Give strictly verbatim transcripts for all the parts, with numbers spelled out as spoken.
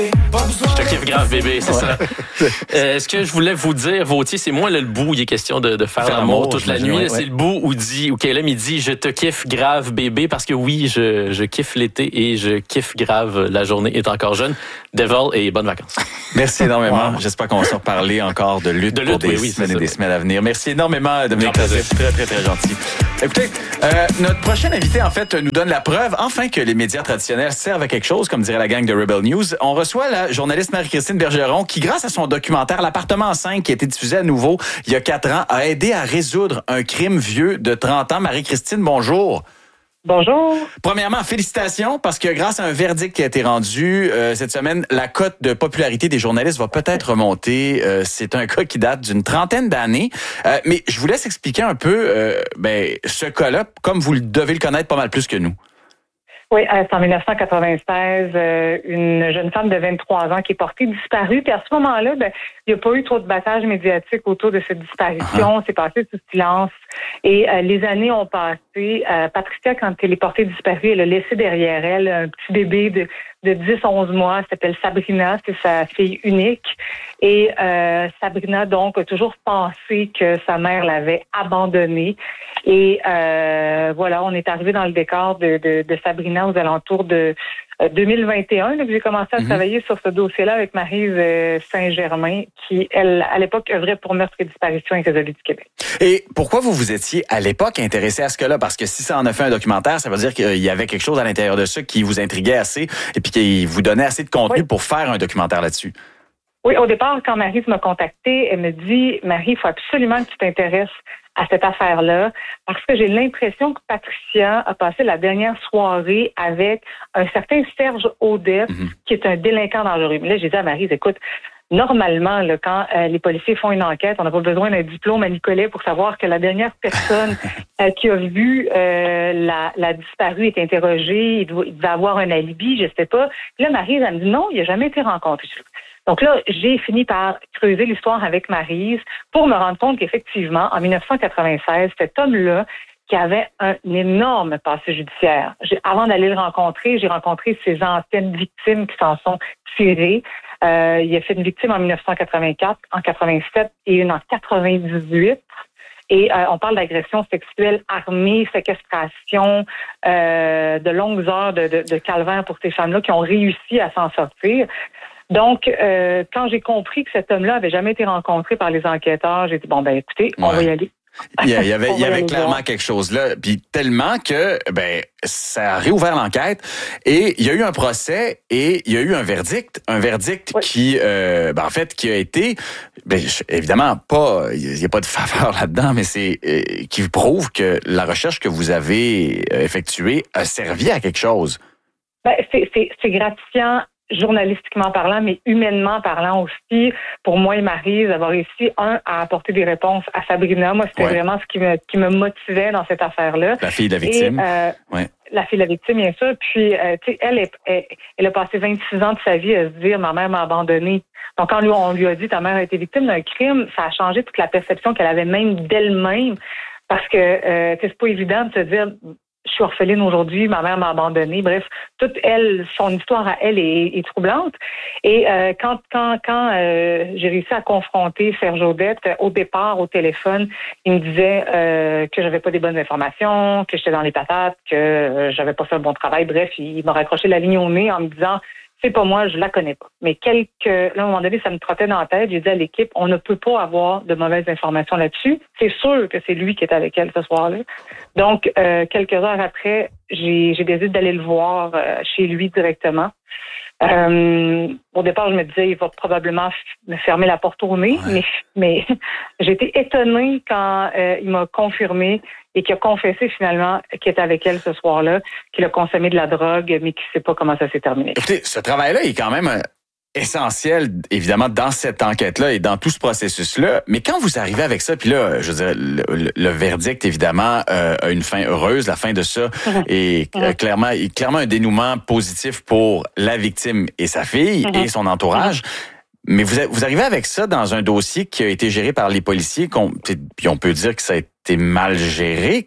Je te kiffe grave, bébé, c'est ouais. ça. Euh, ce que je voulais vous dire, Vautier, c'est moi là, le bout où il est question de, de faire, faire l'amour toute la nuit. Ouais, c'est ouais. le bout où dit, où Caleb il dit, je te kiffe grave, bébé, parce que oui, je, je kiffe l'été et je kiffe grave la journée est encore jeune. Devil et bonnes vacances. Merci énormément. Wow. J'espère qu'on va se reparler encore de lutte, de lutte pour des oui, oui, semaines et des semaines à venir. Merci énormément, Dominique. C'est très, très, très gentil. Écoutez, euh, notre prochain invité, en fait, nous donne la preuve, enfin, que les médias traditionnels servent à quelque chose, comme dirait la gang de Rebel News. On reçoit la journaliste Marie-Christine Bergeron, qui, grâce à son documentaire L'appartement cinq, qui a été diffusé à nouveau il y a quatre ans, a aidé à résoudre un crime vieux de trente ans. Marie-Christine, bonjour. Bonjour. Premièrement, félicitations, parce que grâce à un verdict qui a été rendu euh, cette semaine, la cote de popularité des journalistes va peut-être remonter. Euh, c'est un cas qui date d'une trentaine d'années. Euh, mais je vous laisse expliquer un peu euh, ben, ce cas-là, comme vous le devez le connaître pas mal plus que nous. Oui, c'est en dix-neuf cent quatre-vingt-seize, euh, une jeune femme de vingt-trois ans qui est portée disparue. Puis à ce moment-là, ben, il n'y a pas eu trop de battage médiatique autour de cette disparition. Uh-huh. C'est passé sous silence. Et euh, les années ont passé. Euh, Patricia, quand elle est portée disparue, elle a laissé derrière elle un petit bébé de, de dix à onze mois. Elle s'appelle Sabrina, c'est sa fille unique. Et euh, Sabrina, donc, a toujours pensé que sa mère l'avait abandonnée. Et euh, voilà, on est arrivé dans le décor de, de, de Sabrina aux alentours de euh, deux mille vingt et un. Là, j'ai commencé à mm-hmm. travailler sur ce dossier-là avec Maryse euh, Saint-Germain, qui, elle, à l'époque, œuvrait pour Meurtre et disparition irrésolue du Québec. Et pourquoi vous vous étiez, à l'époque, intéressé à ce cas-là? Parce que si ça en a fait un documentaire, ça veut dire qu'il y avait quelque chose à l'intérieur de ça qui vous intriguait assez et puis qui vous donnait assez de contenu oui. pour faire un documentaire là-dessus. Oui, au départ, quand Maryse m'a contactée, elle me dit « Marie, il faut absolument que tu t'intéresses à cette affaire-là, parce que j'ai l'impression que Patricia a passé la dernière soirée avec un certain Serge Audet, mm-hmm. qui est un délinquant dangereux. » Mais là, j'ai dit à Maryse, écoute, normalement, là, quand euh, les policiers font une enquête, on n'a pas besoin d'un diplôme à Nicolet pour savoir que la dernière personne euh, qui a vu euh, la, la disparue est interrogée, il, doit, il devait avoir un alibi, je sais pas. Puis là, Maryse, elle me dit non, il n'a jamais été rencontré. Donc là, j'ai fini par creuser l'histoire avec Maryse pour me rendre compte qu'effectivement, en dix-neuf cent quatre-vingt-seize, cet homme-là, qui avait un énorme passé judiciaire. J'ai, avant d'aller le rencontrer, j'ai rencontré ses anciennes victimes qui s'en sont tirées. Euh, il a fait une victime en dix-neuf cent quatre-vingt-quatre, en quatre-vingt-sept et une en quatre-vingt-dix-huit. Et euh, on parle d'agression sexuelle armée, séquestration, euh, de longues heures de, de, de calvaire pour ces femmes-là qui ont réussi à s'en sortir. Donc, euh, quand j'ai compris que cet homme-là avait jamais été rencontré par les enquêteurs, j'ai dit, bon, ben écoutez, on ouais. va y aller. Il y avait, il y avait clairement voir. quelque chose là, puis tellement que ben ça a réouvert l'enquête et il y a eu un procès et il y a eu un verdict, un verdict oui. qui, euh, ben en fait, qui a été, ben évidemment pas, il y a pas de faveur là-dedans, mais c'est euh, qui prouve que la recherche que vous avez effectuée a servi à quelque chose. Ben c'est c'est, c'est gratifiant. Journalistiquement parlant, mais humainement parlant aussi, pour moi et Maryse, d'avoir réussi, un, à apporter des réponses à Sabrina. Moi, c'était ouais. vraiment ce qui me qui me motivait dans cette affaire-là. La fille de la victime. Et, euh, ouais. La fille de la victime, bien sûr. Puis, euh, tu sais, elle, est, elle, elle a passé vingt-six ans de sa vie à se dire « ma mère m'a abandonnée ». Donc, quand on lui a dit « ta mère a été victime d'un crime », ça a changé toute la perception qu'elle avait même d'elle-même. Parce que, euh, c'est pas évident de se dire « je suis orpheline aujourd'hui, ma mère m'a abandonnée ». Bref, toute elle, son histoire à elle est, est troublante. Et euh, quand quand quand euh, j'ai réussi à confronter Serge Audet, au départ, au téléphone, il me disait euh, que j'avais pas des bonnes informations, que j'étais dans les patates, que euh, j'avais pas fait un bon travail. Bref, il, il m'a raccroché la ligne au nez en me disant c'est pas moi, je la connais pas. Mais quelques, là, à un moment donné, ça me trottait dans la tête. J'ai dit à l'équipe, on ne peut pas avoir de mauvaises informations là-dessus. C'est sûr que c'est lui qui est avec elle ce soir-là. Donc, euh, quelques heures après, j'ai, j'ai décidé d'aller le voir euh, chez lui directement. Euh, au départ, je me disais, il va probablement f- me fermer la porte au nez, ouais. mais, mais j'ai été étonnée quand euh, il m'a confirmé et qu'il a confessé finalement qu'il était avec elle ce soir-là, qu'il a consommé de la drogue, mais qu'il ne sait pas comment ça s'est terminé. Écoutez, ce travail-là est quand même essentiel, évidemment, dans cette enquête-là et dans tout ce processus-là. Mais quand vous arrivez avec ça, puis là, je veux dire, le, le, le verdict, évidemment, euh, a une fin heureuse. La fin de ça mm-hmm. est euh, clairement, est clairement un dénouement positif pour la victime et sa fille mm-hmm. et son entourage. Mm-hmm. Mais vous, vous arrivez avec ça dans un dossier qui a été géré par les policiers, qu'on, puis on peut dire que ça a été mal géré.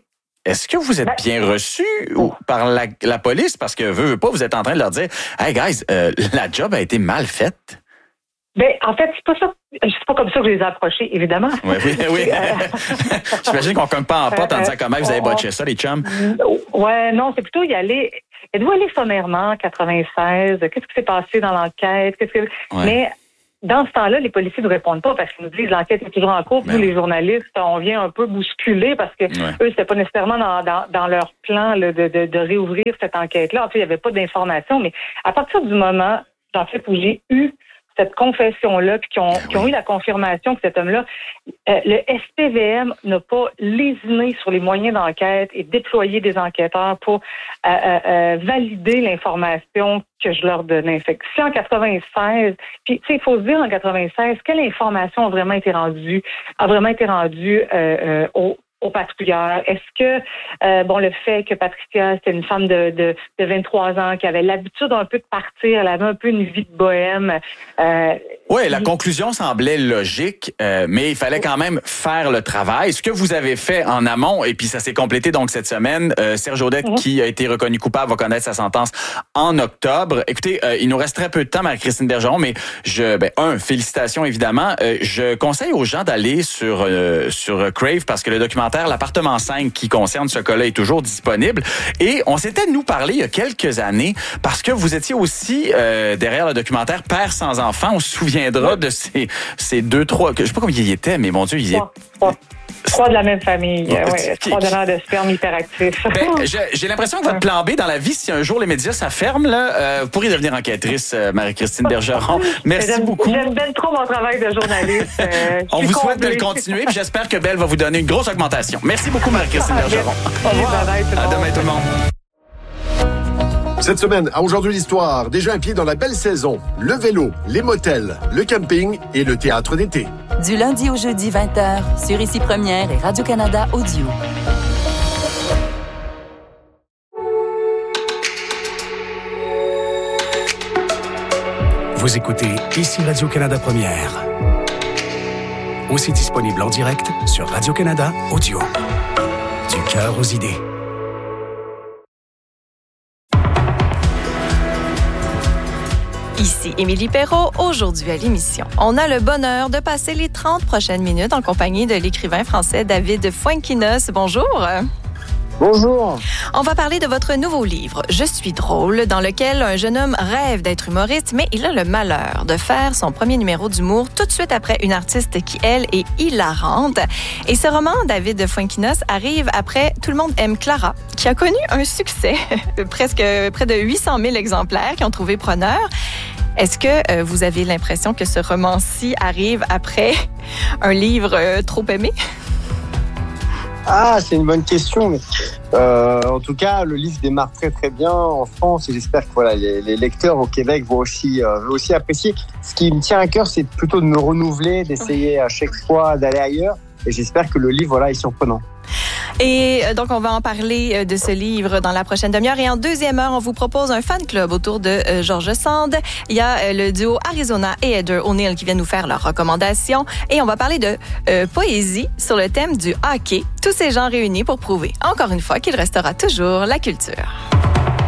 est-ce que vous êtes ben, bien reçu ou par la, la police? Parce que, veux, veux pas, vous êtes en train de leur dire, « Hey, guys, euh, la job a été mal faite. » Ben, en fait, c'est pas ça. C'est pas comme ça que je les ai approchés, évidemment. Oui, oui, oui. J'imagine qu'on ne cogne pas en porte en disant comment vous avez botché ça, les chums. Ouais, non, c'est plutôt y aller. Êtes-vous allé sommairement, quatre-vingt-seize? Qu'est-ce qui s'est passé dans l'enquête? Qu'est-ce que... Ouais. Mais dans ce temps-là, les policiers ne répondent pas parce qu'ils nous disent l'enquête est toujours en cours. Nous, les journalistes, on vient un peu bousculer parce que ouais. eux, c'était pas nécessairement dans, dans, dans leur plan là, de, de, de réouvrir cette enquête-là. En fait, il n'y avait pas d'informations. Mais à partir du moment, en fait, où j'ai eu cette confession-là, puis qui ont, qui ont eu la confirmation que cet homme-là, euh, le S P V M n'a pas lésiné sur les moyens d'enquête et déployé des enquêteurs pour euh, euh, valider l'information que je leur donnais. Fait que si en quatre-vingt-seize, puis tu sais, il faut se dire en quatre-vingt-seize, quelle information a vraiment été rendue, a vraiment été rendue euh, euh, au aux patrouilleurs? Est-ce que, euh, bon, le fait que Patricia, c'était une femme de, de, de vingt-trois ans, qui avait l'habitude un peu de partir, elle avait un peu une vie de bohème. Euh, oui, la conclusion semblait logique, euh, mais il fallait quand même faire le travail. Ce que vous avez fait en amont, et puis ça s'est complété donc cette semaine, euh, Serge Audet, mm-hmm. qui a été reconnu coupable, va connaître sa sentence en octobre. Écoutez, euh, il nous reste très peu de temps, Marie-Christine Bergeron, mais je, ben, un, félicitations évidemment. Euh, je conseille aux gens d'aller sur, euh, sur Crave parce que le documentaire L'appartement cinq qui concerne ce cas-là est toujours disponible. Et on s'était, nous, parlé il y a quelques années parce que vous étiez aussi euh, derrière le documentaire Père sans enfant. On se souviendra de ces, ces deux, trois... Je sais pas combien il y était, mais mon Dieu, il y était... Trois de la même famille, bon, oui. Trois donneurs de sperme hyperactifs. Ben, j'ai, j'ai l'impression que votre plan B dans la vie, si un jour les médias ça ferme, là, euh, vous pourriez devenir enquêtrice, euh, Marie-Christine Bergeron. Merci j'aime, beaucoup. J'aime bien trop mon travail de journaliste. Euh, On vous souhaite de le continuer, puis j'espère que Belle va vous donner une grosse augmentation. Merci beaucoup, Marie-Christine Bergeron. Au revoir. À demain, tout le monde. Cette semaine, à Aujourd'hui l'Histoire, déjà un pied dans la belle saison, le vélo, les motels, le camping et le théâtre d'été. Du lundi au jeudi vingt heures, sur Ici Première et Radio-Canada Audio. Vous écoutez Ici Radio-Canada Première. Aussi disponible en direct sur Radio-Canada Audio. Du cœur aux idées. Ici Émilie Perrault, aujourd'hui à l'émission. On a le bonheur de passer les trente prochaines minutes en compagnie de l'écrivain français David Fuenquinos. Bonjour. Bonjour. On va parler de votre nouveau livre, Je suis drôle, dans lequel un jeune homme rêve d'être humoriste, mais il a le malheur de faire son premier numéro d'humour tout de suite après une artiste qui, elle, est hilarante. Et ce roman, David Fuenquinos, arrive après Tout le monde aime Clara, qui a connu un succès, presque près de huit cent mille exemplaires qui ont trouvé preneur. Est-ce que euh, vous avez l'impression que ce roman-ci arrive après un livre euh, trop aimé? Ah, c'est une bonne question. Mais, euh, en tout cas, le livre démarre très très bien en France et j'espère que voilà, les, les lecteurs au Québec vont aussi, euh, vont aussi apprécier. Ce qui me tient à cœur, c'est plutôt de me renouveler, d'essayer à chaque fois d'aller ailleurs. Et j'espère que le livre voilà, est surprenant. Et donc, on va en parler de ce livre dans la prochaine demi-heure. Et en deuxième heure, on vous propose un fan club autour de euh, George Sand. Il y a euh, le duo Arizona et Heather O'Neill qui viennent nous faire leurs recommandations. Et on va parler de euh, poésie sur le thème du hockey. Tous ces gens réunis pour prouver, encore une fois, qu'il restera toujours la culture.